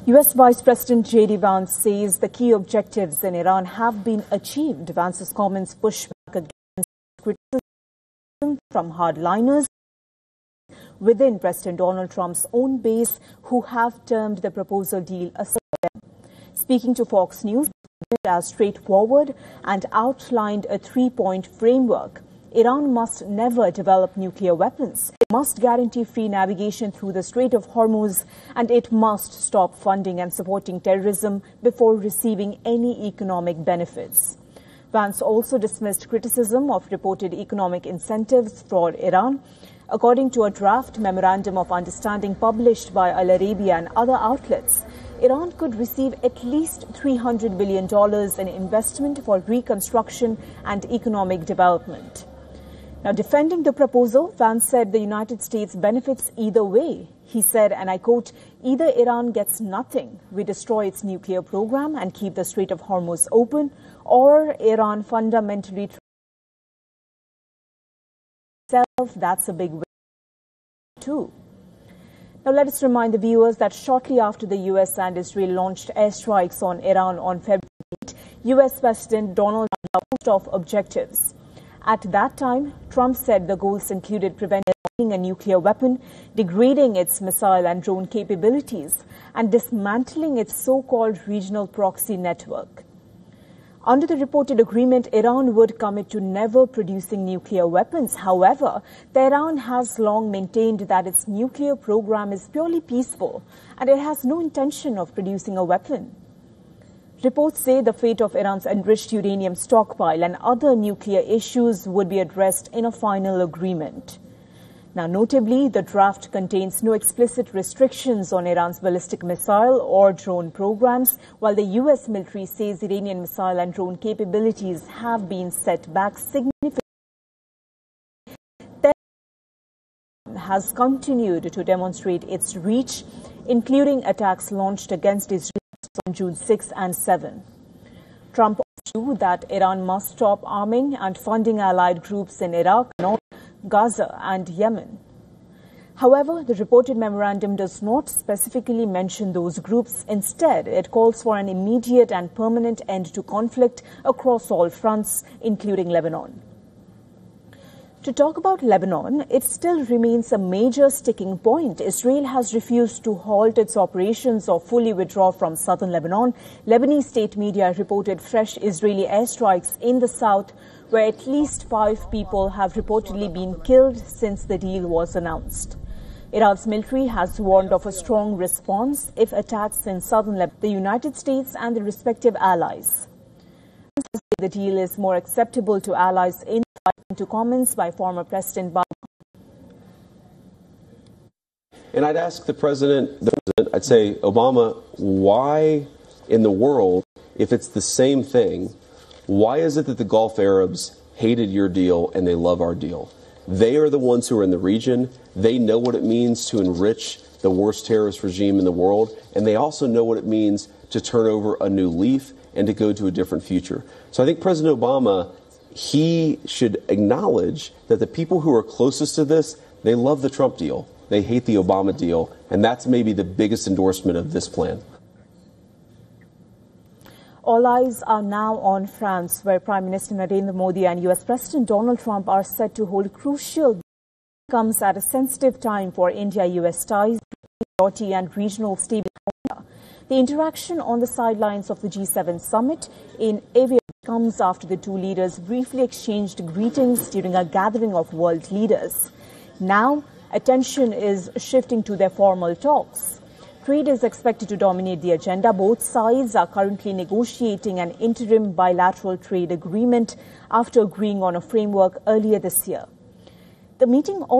U.S. Vice President J.D. Vance says the key objectives in Iran have been achieved. Vance's comments push back against criticism from hardliners within President Donald Trump's own base, who have termed the proposal deal a scam. Speaking to Fox News, as straightforward and outlined a three-point framework. Iran must never develop nuclear weapons. It must guarantee free navigation through the Strait of Hormuz, and it must stop funding and supporting terrorism before receiving any economic benefits. Vance also dismissed criticism of reported economic incentives for Iran. According to a draft memorandum of understanding published by Al Arabiya and other outlets, Iran could receive at least $300 billion in investment for reconstruction and economic development. Now, defending the proposal, Vance said the United States benefits either way. He said, and I quote, "Either Iran gets nothing, we destroy its nuclear program and keep the Strait of Hormuz open, or Iran fundamentally itself, that's a big win too." Now, let us remind the viewers that shortly after the U.S. and Israel launched airstrikes on Iran on February 8, U.S. President Donald Trump announced of objectives. At that time, Trump said the goals included preventing a nuclear weapon, degrading its missile and drone capabilities, and dismantling its so-called regional proxy network. Under the reported agreement, Iran would commit to never producing nuclear weapons. However, Tehran has long maintained that its nuclear program is purely peaceful and it has no intention of producing a weapon. Reports say the fate of Iran's enriched uranium stockpile and other nuclear issues would be addressed in a final agreement. Now, notably, the draft contains no explicit restrictions on Iran's ballistic missile or drone programs, while the U.S. military says Iranian missile and drone capabilities have been set back significantly. Tehran has continued to demonstrate its reach, including attacks launched against Israel on June 6 and 7. Trump argued that Iran must stop arming and funding allied groups in Iraq, North Gaza and Yemen. However, the reported memorandum does not specifically mention those groups. Instead, it calls for an immediate and permanent end to conflict across all fronts, including Lebanon. To talk about Lebanon, it still remains a major sticking point. Israel has refused to halt its operations or fully withdraw from southern Lebanon. Lebanese state media reported fresh Israeli airstrikes in the south, where at least 5 people have reportedly been killed since the deal was announced. Iran's military has warned of a strong response if attacks in southern Lebanon, the United States and the respective allies. The deal is more acceptable to allies in to comments by former President Biden. And I'd ask the president, I'd say, Obama, why in the world, if it's the same thing, why is it that the Gulf Arabs hated your deal and they love our deal? They are the ones who are in the region. They know what it means to enrich the worst terrorist regime in the world. And they also know what it means to turn over a new leaf and to go to a different future. So I think President Obama, he should acknowledge that the people who are closest to this, they love the Trump deal. They hate the Obama deal. And that's maybe the biggest endorsement of this plan. All eyes are now on France, where Prime Minister Narendra Modi and U.S. President Donald Trump are set to hold crucial. Comes at a sensitive time for India-U.S. ties, security and regional stability. The interaction on the sidelines of the G7 summit in Aviv comes after the two leaders briefly exchanged greetings during a gathering of world leaders. Now, attention is shifting to their formal talks. Trade is expected to dominate the agenda. Both sides are currently negotiating an interim bilateral trade agreement after agreeing on a framework earlier this year. The meeting also